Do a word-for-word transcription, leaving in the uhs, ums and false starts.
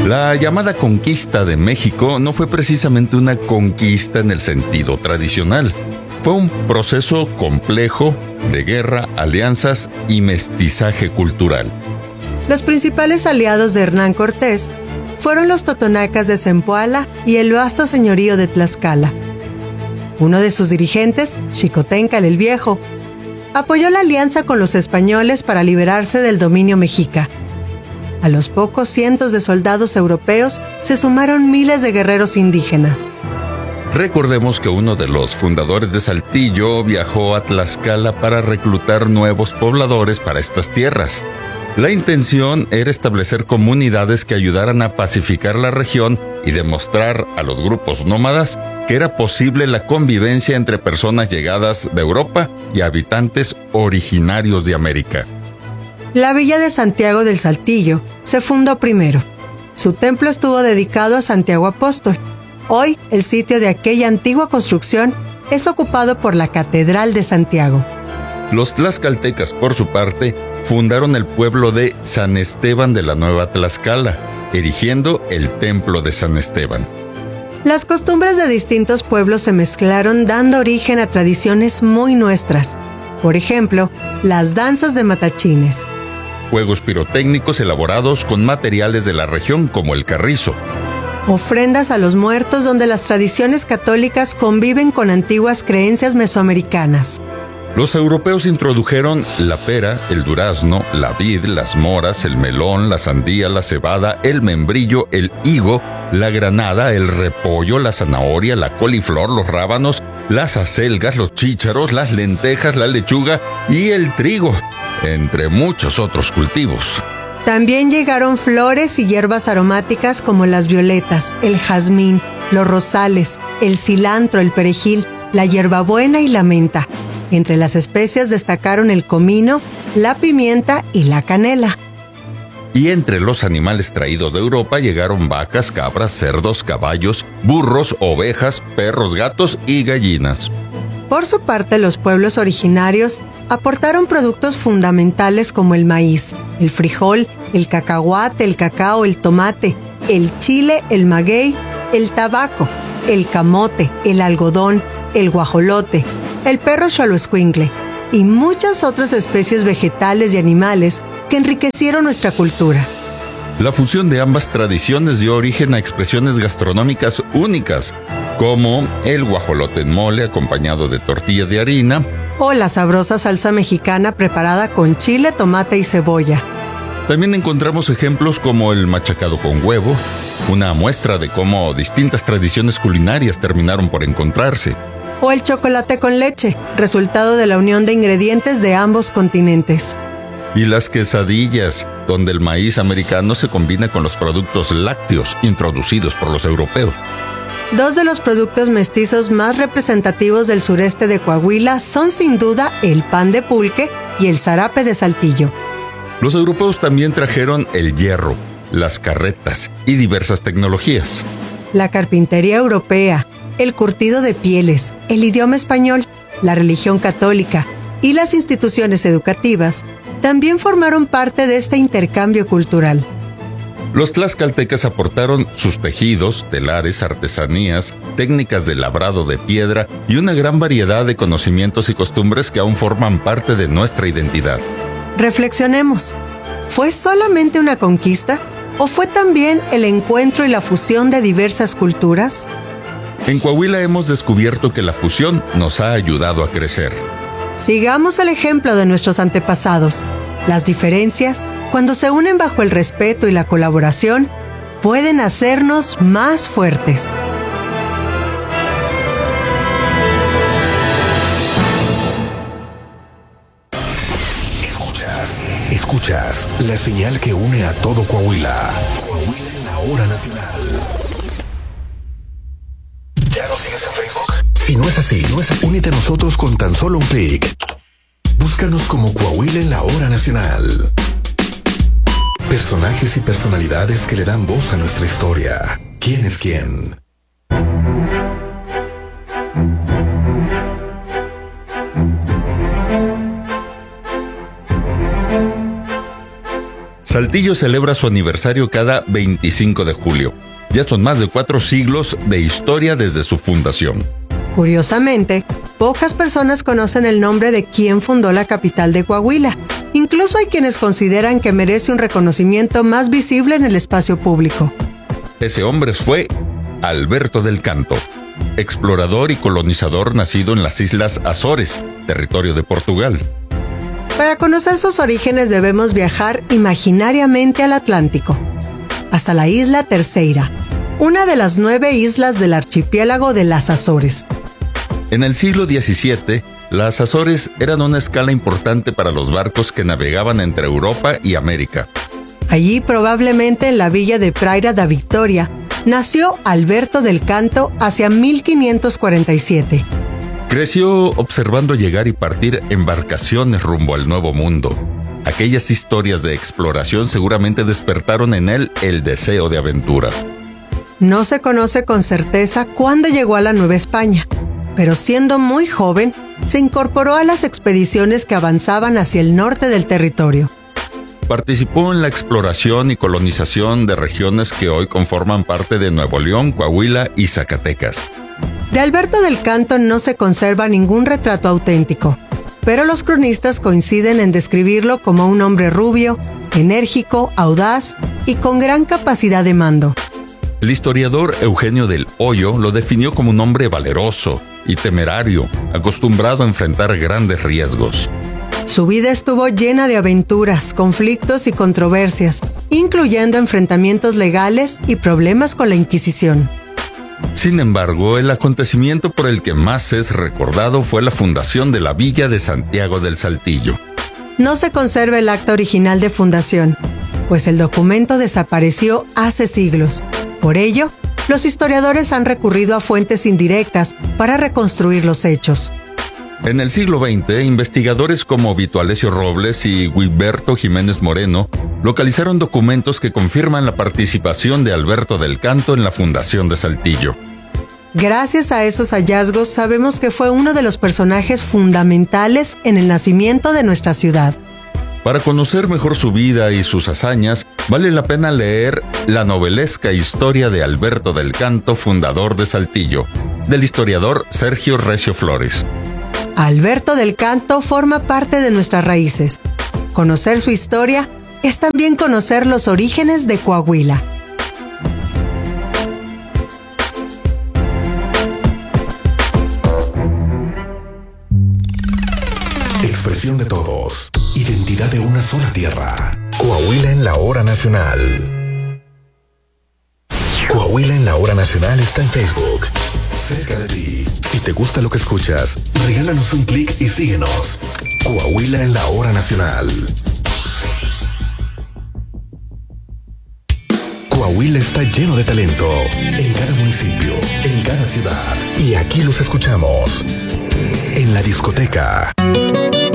La llamada conquista de México no fue precisamente una conquista en el sentido tradicional. Fue un proceso complejo de guerra, alianzas y mestizaje cultural. Los principales aliados de Hernán Cortés fueron los totonacas de Zempoala y el vasto señorío de Tlaxcala. Uno de sus dirigentes, Xicoténcatl el Viejo, apoyó la alianza con los españoles para liberarse del dominio mexica. A los pocos cientos de soldados europeos se sumaron miles de guerreros indígenas. Recordemos que uno de los fundadores de Saltillo viajó a Tlaxcala para reclutar nuevos pobladores para estas tierras. La intención era establecer comunidades que ayudaran a pacificar la región y demostrar a los grupos nómadas que era posible la convivencia entre personas llegadas de Europa y habitantes originarios de América. La villa de Santiago del Saltillo se fundó primero. Su templo estuvo dedicado a Santiago Apóstol. Hoy, el sitio de aquella antigua construcción es ocupado por la Catedral de Santiago. Los tlaxcaltecas, por su parte, fundaron el pueblo de San Esteban de la Nueva Tlaxcala, erigiendo el Templo de San Esteban. Las costumbres de distintos pueblos se mezclaron, dando origen a tradiciones muy nuestras. Por ejemplo, las danzas de matachines. Juegos pirotécnicos elaborados con materiales de la región como el carrizo. Ofrendas a los muertos donde las tradiciones católicas conviven con antiguas creencias mesoamericanas. Los europeos introdujeron la pera, el durazno, la vid, las moras, el melón, la sandía, la cebada, el membrillo, el higo, la granada, el repollo, la zanahoria, la coliflor, los rábanos, las acelgas, los chícharos, las lentejas, la lechuga y el trigo, entre muchos otros cultivos. También llegaron flores y hierbas aromáticas como las violetas, el jazmín, los rosales, el cilantro, el perejil, la hierbabuena y la menta. Entre las especias destacaron el comino, la pimienta y la canela. Y entre los animales traídos de Europa llegaron vacas, cabras, cerdos, caballos, burros, ovejas, perros, gatos y gallinas. Por su parte, los pueblos originarios aportaron productos fundamentales como el maíz, el frijol, el cacahuate, el cacao, el tomate, el chile, el maguey, el tabaco, el camote, el algodón, el guajolote, el perro xoloescuincle y muchas otras especies vegetales y animales que enriquecieron nuestra cultura. La fusión de ambas tradiciones dio origen a expresiones gastronómicas únicas, como el guajolote en mole acompañado de tortilla de harina, o la sabrosa salsa mexicana preparada con chile, tomate y cebolla. También encontramos ejemplos como el machacado con huevo, una muestra de cómo distintas tradiciones culinarias terminaron por encontrarse. O el chocolate con leche, resultado de la unión de ingredientes de ambos continentes. Y las quesadillas, donde el maíz americano se combina con los productos lácteos introducidos por los europeos. Dos de los productos mestizos más representativos del sureste de Coahuila son sin duda el pan de pulque y el zarape de Saltillo. Los europeos también trajeron el hierro, las carretas y diversas tecnologías. La carpintería europea, el curtido de pieles, el idioma español, la religión católica y las instituciones educativas también formaron parte de este intercambio cultural. Los tlaxcaltecas aportaron sus tejidos, telares, artesanías, técnicas de labrado de piedra y una gran variedad de conocimientos y costumbres que aún forman parte de nuestra identidad. Reflexionemos. ¿Fue solamente una conquista o fue también el encuentro y la fusión de diversas culturas? En Coahuila hemos descubierto que la fusión nos ha ayudado a crecer. Sigamos el ejemplo de nuestros antepasados. Las diferencias, cuando se unen bajo el respeto y la colaboración, pueden hacernos más fuertes. Escuchas, escuchas la señal que une a todo Coahuila. Coahuila en la hora nacional. ¿Ya nos sigues en Facebook? Si no es así, no es así, únete a nosotros con tan solo un clic. Búscanos como Coahuila en la hora nacional. Personajes y personalidades que le dan voz a nuestra historia. ¿Quién es quién? Saltillo celebra su aniversario cada veinticinco de julio. Ya son más de cuatro siglos de historia desde su fundación. Curiosamente, pocas personas conocen el nombre de quien fundó la capital de Coahuila. Incluso hay quienes consideran que merece un reconocimiento más visible en el espacio público. Ese hombre fue Alberto del Canto, explorador y colonizador nacido en las Islas Azores, territorio de Portugal. Para conocer sus orígenes debemos viajar imaginariamente al Atlántico, hasta la isla Terceira, una de las nueve islas del archipiélago de las Azores. En el siglo diecisiete, las Azores eran una escala importante para los barcos que navegaban entre Europa y América. Allí, probablemente en la villa de Praira da Victoria, nació Alberto del Canto hacia mil quinientos cuarenta y siete. Creció observando llegar y partir embarcaciones rumbo al Nuevo Mundo. Aquellas historias de exploración seguramente despertaron en él el deseo de aventura. No se conoce con certeza cuándo llegó a la Nueva España, pero siendo muy joven, se incorporó a las expediciones que avanzaban hacia el norte del territorio. Participó en la exploración y colonización de regiones que hoy conforman parte de Nuevo León, Coahuila y Zacatecas. De Alberto del Canto no se conserva ningún retrato auténtico, pero los cronistas coinciden en describirlo como un hombre rubio, enérgico, audaz y con gran capacidad de mando. El historiador Eugenio del Hoyo lo definió como un hombre valeroso y temerario, acostumbrado a enfrentar grandes riesgos. Su vida estuvo llena de aventuras, conflictos y controversias, incluyendo enfrentamientos legales y problemas con la Inquisición. Sin embargo, el acontecimiento por el que más es recordado fue la fundación de la Villa de Santiago del Saltillo. No se conserva el acta original de fundación, pues el documento desapareció hace siglos. Por ello, los historiadores han recurrido a fuentes indirectas para reconstruir los hechos. En el siglo veinte, investigadores como Vito Alessio Robles y Guiberto Jiménez Moreno localizaron documentos que confirman la participación de Alberto del Canto en la fundación de Saltillo. Gracias a esos hallazgos sabemos que fue uno de los personajes fundamentales en el nacimiento de nuestra ciudad. Para conocer mejor su vida y sus hazañas, vale la pena leer la novelesca historia de Alberto del Canto, fundador de Saltillo, del historiador Sergio Recio Flores. Alberto del Canto forma parte de nuestras raíces. Conocer su historia es también conocer los orígenes de Coahuila. Expresión de todos. Identidad de una sola tierra. Coahuila en la hora nacional. Coahuila en la hora nacional está en Facebook. Cerca de ti. Si te gusta lo que escuchas, regálanos un clic y síguenos. Coahuila en la hora nacional. Coahuila está lleno de talento. En cada municipio, en cada ciudad. Y aquí los escuchamos. En la discoteca.